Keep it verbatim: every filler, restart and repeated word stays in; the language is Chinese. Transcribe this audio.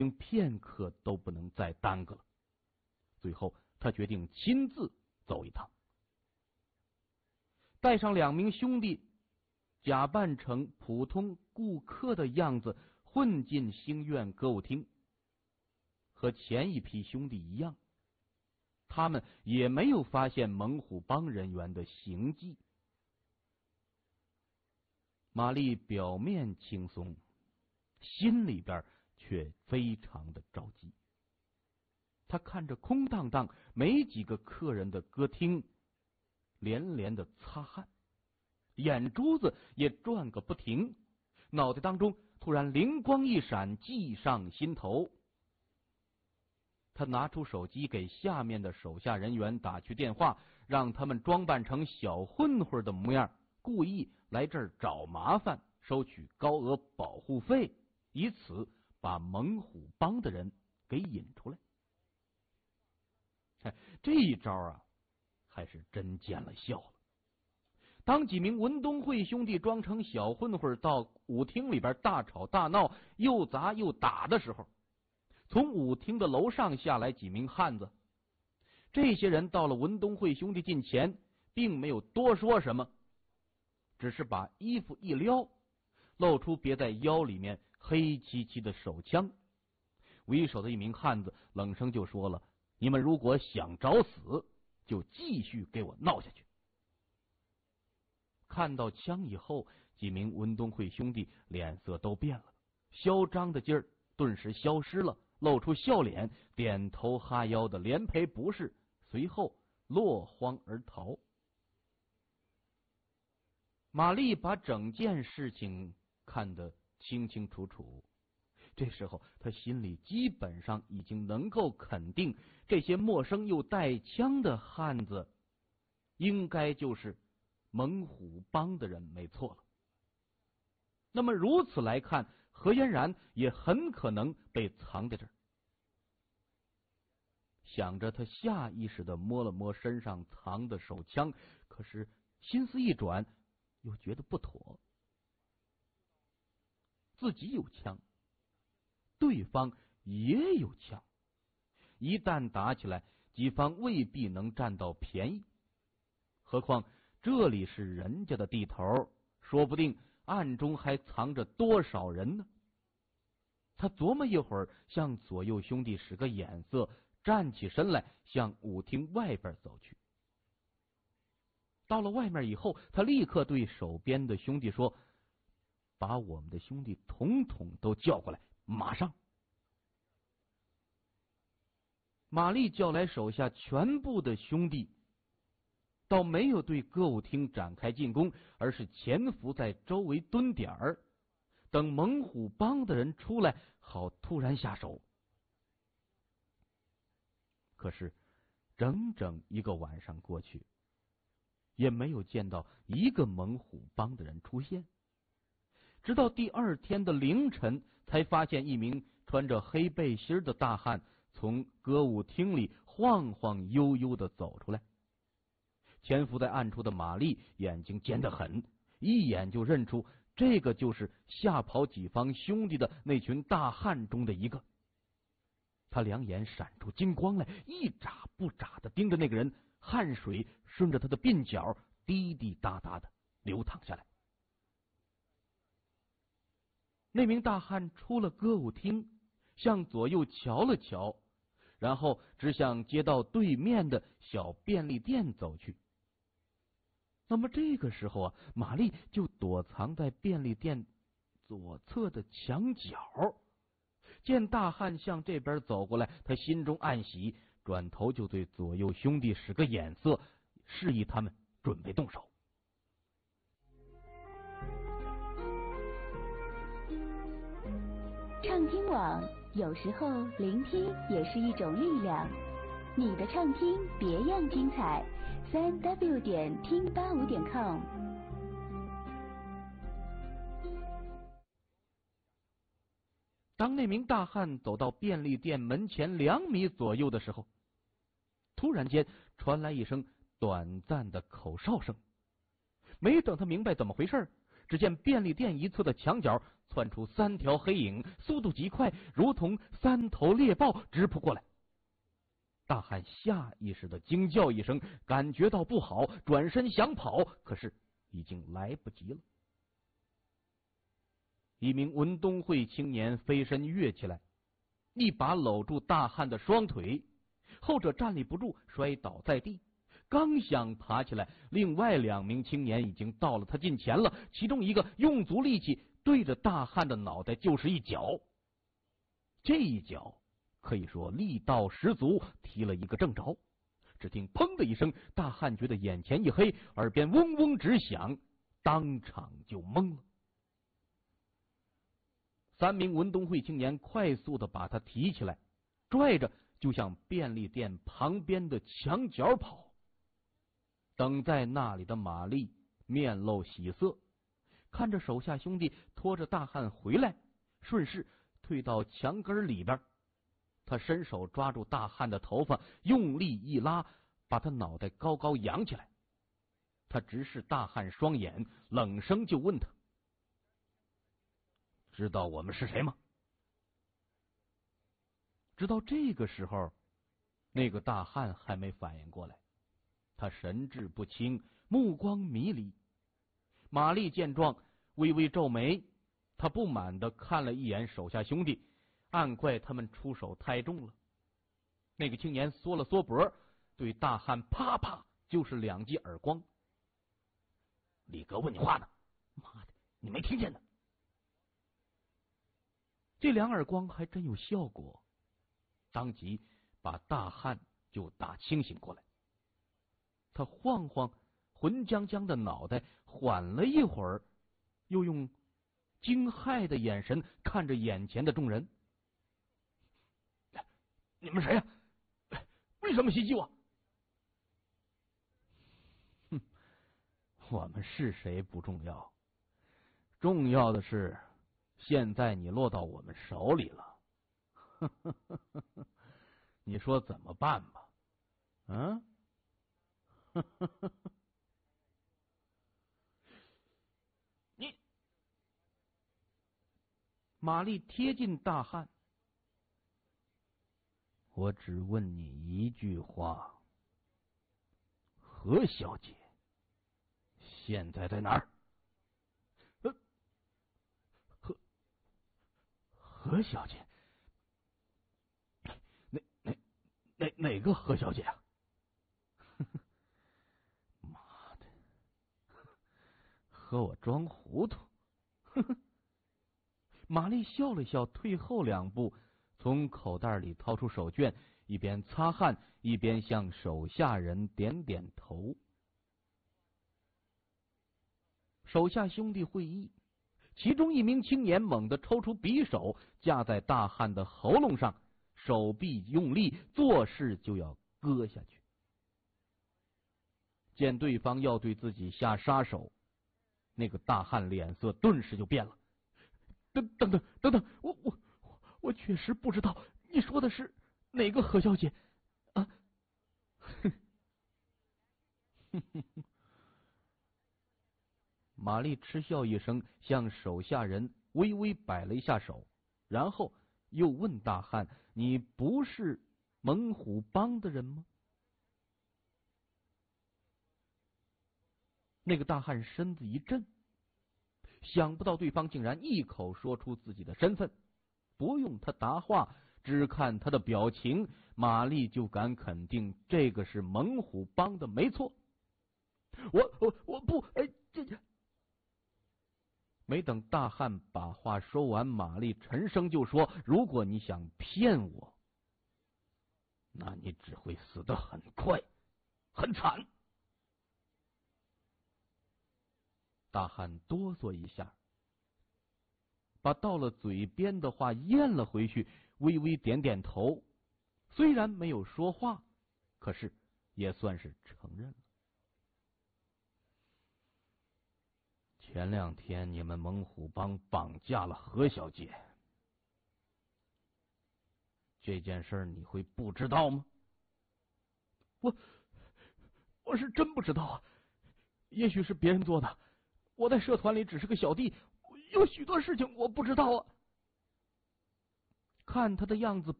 片刻都不能再耽搁了。最后，他决定亲自走一趟，带上两名兄弟，假扮成普通顾客的样子，混进星苑歌舞厅。和前一批兄弟一样，他们也没有发现猛虎帮人员的行迹。玛丽表面轻松，心里边却非常的着急。他看着空荡荡没几个客人的歌厅，连连的擦汗，眼珠子也转个不停，脑袋当中突然灵光一闪，计上心头。他拿出手机给下面的手下人员打去电话，让他们装扮成小混混的模样，故意来这儿找麻烦，收取高额保护费，以此把猛虎帮的人给引出来。这一招啊，还是真见了效了。当几名文东会兄弟装成小混混到舞厅里边大吵大闹，又砸又打的时候，从舞厅的楼上下来几名汉子。这些人到了文东会兄弟近前，并没有多说什么，只是把衣服一撩，露出别在腰里面黑漆漆的手枪。为首的一名汉子冷声就说了：“你们如果想找死，就继续给我闹下去。”看到枪以后，几名文东会兄弟脸色都变了，嚣张的劲儿顿时消失了，露出笑脸，点头哈腰的连赔不是，随后落荒而逃。玛丽把整件事情看得清清楚楚，这时候他心里基本上已经能够肯定，这些陌生又带枪的汉子应该就是猛虎帮的人没错了。那么如此来看，何嫣然也很可能被藏在这儿。想着，他下意识的摸了摸身上藏的手枪，可是心思一转，又觉得不妥。自己有枪，对方也有枪，一旦打起来，己方未必能占到便宜。何况这里是人家的地头，说不定暗中还藏着多少人呢？他琢磨一会儿，向左右兄弟使个眼色，站起身来向舞厅外边走去。到了外面以后，他立刻对手边的兄弟说：“把我们的兄弟统统都叫过来，马上！”玛丽叫来手下全部的兄弟，倒没有对歌舞厅展开进攻，而是潜伏在周围蹲点儿，等猛虎帮的人出来，好突然下手。可是整整一个晚上过去，也没有见到一个猛虎帮的人出现。直到第二天的凌晨，才发现一名穿着黑背心的大汉从歌舞厅里晃晃悠悠的走出来。潜伏在暗处的玛丽眼睛尖得很，一眼就认出这个就是吓跑己方兄弟的那群大汉中的一个。他两眼闪出金光来，一眨不眨的盯着那个人，汗水顺着他的鬓角滴滴答答的流淌下来。那名大汉出了歌舞厅，向左右瞧了瞧，然后直向街道对面的小便利店走去。那么这个时候啊，玛丽就躲藏在便利店左侧的墙角。见大汉向这边走过来，他心中暗喜，转头就对左右兄弟使个眼色，示意他们准备动手。 畅听网，有时候聆听也是一种力量。你的畅听别样精彩，三 w 点听八五点 com。 当那名大汉走到便利店门前两米左右的时候，突然间传来一声短暂的口哨声。没等他明白怎么回事，只见便利店一侧的墙角窜出三条黑影，速度极快，如同三头猎豹直扑过来。大汉下意识的惊叫一声，感觉到不好，转身想跑，可是已经来不及了。一名文东会青年飞身跃起来，一把搂住大汉的双腿，后者站立不住，摔倒在地。刚想爬起来，另外两名青年已经到了他近前了，其中一个用足力气对着大汉的脑袋就是一脚。这一脚可以说力道十足，踢了一个正着。只听砰的一声，大汉觉得眼前一黑，耳边嗡嗡直响，当场就懵了。三名文东会青年快速的把他提起来，拽着就向便利店旁边的墙角跑。等在那里的玛丽面露喜色，看着手下兄弟拖着大汉回来，顺势退到墙根里边。他伸手抓住大汉的头发，用力一拉，把他脑袋高高扬起来。他直视大汉双眼，冷声就问他：知道我们是谁吗？直到这个时候，那个大汉还没反应过来，他神志不清，目光迷离。玛丽见状，微微皱眉，他不满地看了一眼手下兄弟，暗怪他们出手太重了。那个青年缩了缩脖，对大汉啪啪就是两记耳光。李哥问你话呢，妈的，你没听见呢？这两耳光还真有效果，当即把大汉就打清醒过来。他晃晃浑僵僵的脑袋，缓了一会儿，又用惊骇的眼神看着眼前的众人。你们谁呀、啊？为什么袭击我？哼，我们是谁不重要，重要的是现在你落到我们手里了。你说怎么办吧？嗯？你，玛丽贴近大汉，我只问你一句话：何小姐现在在哪儿？呃，何何小姐？哪哪哪哪个何小姐啊？妈的，和我装糊涂！玛丽笑了笑，退后两步，从口袋里掏出手绢，一边擦汗一边向手下人点点头。手下兄弟会意，其中一名青年猛地抽出匕首架在大汉的喉咙上，手臂用力，作势就要割下去。见对方要对自己下杀手，那个大汉脸色顿时就变了。等等等等等，我我我确实不知道你说的是哪个何小姐啊？玛丽嗤笑一声，向手下人微微摆了一下手，然后又问大汉：“你不是猛虎帮的人吗？”那个大汉身子一震，想不到对方竟然一口说出自己的身份，不用他答话，只看他的表情，玛丽就敢肯定这个是猛虎帮的没错。我我我不，哎，这没等大汉把话说完，玛丽沉声就说：“如果你想骗我，那你只会死得很快，很惨。”大汉哆嗦一下，把到了嘴边的话咽了回去，微微点点头，虽然没有说话，可是也算是承认了。前两天你们猛虎帮绑架了何小姐，这件事你会不知道吗？我我是真不知道啊，也许是别人做的。我在社团里只是个小弟， 有许多事情我不知道啊。看他的样子